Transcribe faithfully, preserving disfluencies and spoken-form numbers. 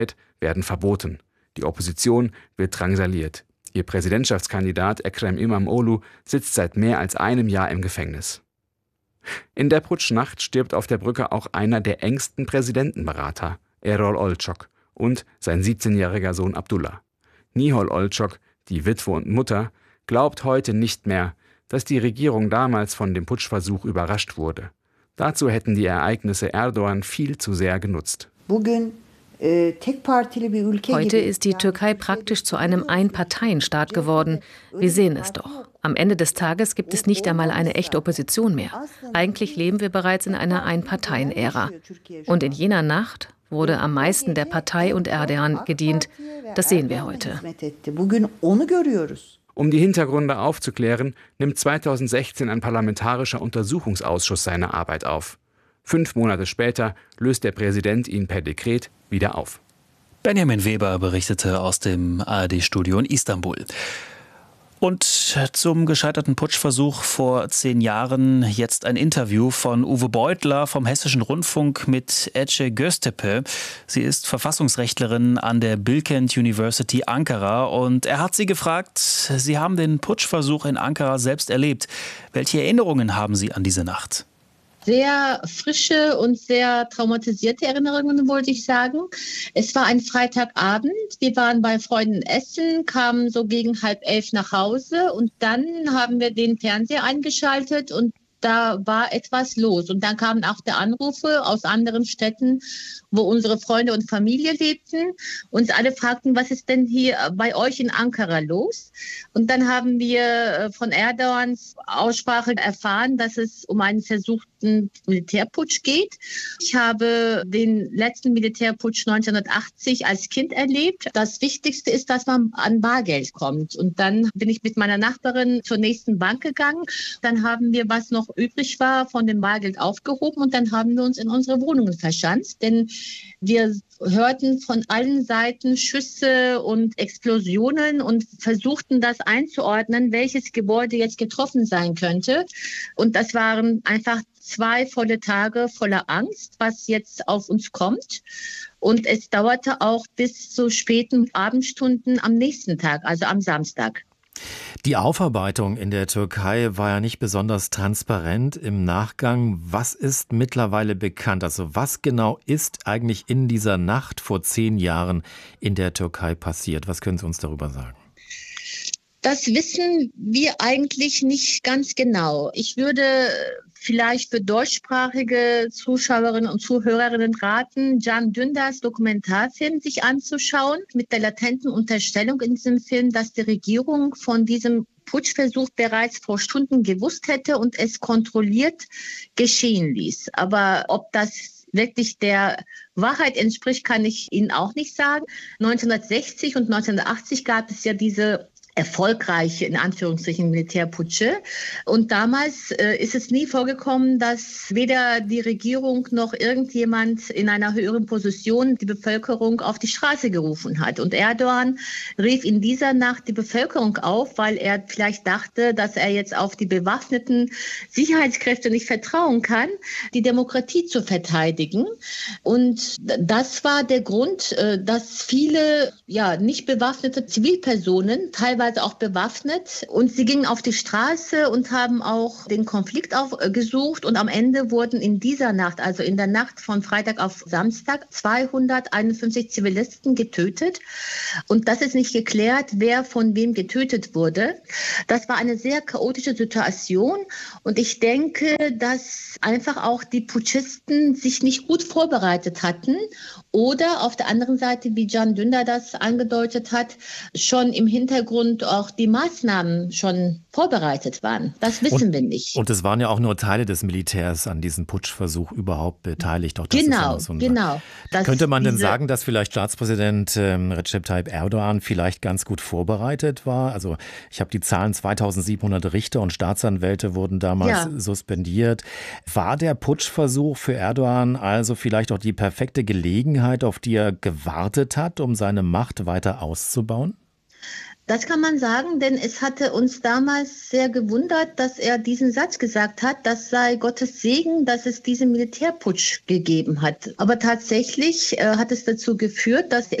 werden verboten. Die Opposition wird drangsaliert. Ihr Präsidentschaftskandidat Ekrem İmamoğlu sitzt seit mehr als einem Jahr im Gefängnis. In der Putschnacht stirbt auf der Brücke auch einer der engsten Präsidentenberater, Erol Olcok, und sein siebzehnjähriger Sohn Abdullah. Nihol Olcok, die Witwe und Mutter, glaubt heute nicht mehr, dass die Regierung damals von dem Putschversuch überrascht wurde. Dazu hätten die Ereignisse Erdogan viel zu sehr genutzt. Heute ist die Türkei praktisch zu einem Einparteienstaat geworden. Wir sehen es doch. Am Ende des Tages gibt es nicht einmal eine echte Opposition mehr. Eigentlich leben wir bereits in einer Einparteien-Ära. Und in jener Nacht wurde am meisten der Partei und Erdogan gedient. Das sehen wir heute. Um die Hintergründe aufzuklären, nimmt zweitausendsechzehn ein parlamentarischer Untersuchungsausschuss seine Arbeit auf. Fünf Monate später löst der Präsident ihn per Dekret wieder auf. Benjamin Weber berichtete aus dem A R D-Studio in Istanbul. Und zum gescheiterten Putschversuch vor zehn Jahren jetzt ein Interview von Uwe Beutler vom Hessischen Rundfunk mit Ece Göztepe. Sie ist Verfassungsrechtlerin an der Bilkent University Ankara und er hat sie gefragt, Sie haben den Putschversuch in Ankara selbst erlebt. Welche Erinnerungen haben Sie an diese Nacht? Sehr frische und sehr traumatisierte Erinnerungen, wollte ich sagen. Es war ein Freitagabend. Wir waren bei Freunden essen, kamen so gegen halb elf nach Hause und dann haben wir den Fernseher eingeschaltet und da war etwas los. Und dann kamen auch die Anrufe aus anderen Städten, wo unsere Freunde und Familie lebten. Uns alle fragten, was ist denn hier bei euch in Ankara los? Und dann haben wir von Erdogans Aussprache erfahren, dass es um einen versuchten Militärputsch geht. Ich habe den letzten Militärputsch neunzehnhundertachtzig als Kind erlebt. Das Wichtigste ist, dass man an Bargeld kommt. Und dann bin ich mit meiner Nachbarin zur nächsten Bank gegangen. Dann haben wir, was noch übrig war, von dem Bargeld aufgehoben und dann haben wir uns in unsere Wohnungen verschanzt. Denn wir hörten von allen Seiten Schüsse und Explosionen und versuchten das einzuordnen, welches Gebäude jetzt getroffen sein könnte. Und das waren einfach zwei volle Tage voller Angst, was jetzt auf uns kommt. Und es dauerte auch bis zu späten Abendstunden am nächsten Tag, also am Samstag. Die Aufarbeitung in der Türkei war ja nicht besonders transparent im Nachgang. Was ist mittlerweile bekannt? Also was genau ist eigentlich in dieser Nacht vor zehn Jahren in der Türkei passiert? Was können Sie uns darüber sagen? Das wissen wir eigentlich nicht ganz genau. Ich würde vielleicht für deutschsprachige Zuschauerinnen und Zuhörerinnen raten, Can Dündar's Dokumentarfilm sich anzuschauen, mit der latenten Unterstellung in diesem Film, dass die Regierung von diesem Putschversuch bereits vor Stunden gewusst hätte und es kontrolliert geschehen ließ. Aber ob das wirklich der Wahrheit entspricht, kann ich Ihnen auch nicht sagen. neunzehnhundertsechzig und neunzehnhundertachtzig gab es ja diese erfolgreiche, in Anführungsstrichen, Militärputsche. Und damals äh, ist es nie vorgekommen, dass weder die Regierung noch irgendjemand in einer höheren Position die Bevölkerung auf die Straße gerufen hat. Und Erdogan rief in dieser Nacht die Bevölkerung auf, weil er vielleicht dachte, dass er jetzt auf die bewaffneten Sicherheitskräfte nicht vertrauen kann, die Demokratie zu verteidigen. Und das war der Grund, äh, dass viele ja nicht bewaffnete Zivilpersonen, teilweise auch bewaffnet. Und sie gingen auf die Straße und haben auch den Konflikt aufgesucht. Und am Ende wurden in dieser Nacht, also in der Nacht von Freitag auf Samstag, zweihunderteinundfünfzig Zivilisten getötet. Und das ist nicht geklärt, wer von wem getötet wurde. Das war eine sehr chaotische Situation. Und ich denke, dass einfach auch die Putschisten sich nicht gut vorbereitet hatten. Oder auf der anderen Seite, wie Can Dündar das angedeutet hat, schon im Hintergrund auch die Maßnahmen schon vorbereitet waren. Das wissen und, wir nicht. Und es waren ja auch nur Teile des Militärs an diesem Putschversuch überhaupt beteiligt. Auch das genau, ist ja so genau. Könnte man denn sagen, dass vielleicht Staatspräsident ähm, Recep Tayyip Erdogan vielleicht ganz gut vorbereitet war? Also ich habe die Zahlen, zweitausendsiebenhundert Richter und Staatsanwälte wurden damals ja. suspendiert. War der Putschversuch für Erdogan also vielleicht auch die perfekte Gelegenheit, auf die er gewartet hat, um seine Macht weiter auszubauen? Das kann man sagen, denn es hatte uns damals sehr gewundert, dass er diesen Satz gesagt hat, das sei Gottes Segen, dass es diesen Militärputsch gegeben hat. Aber tatsächlich äh, hat es dazu geführt, dass die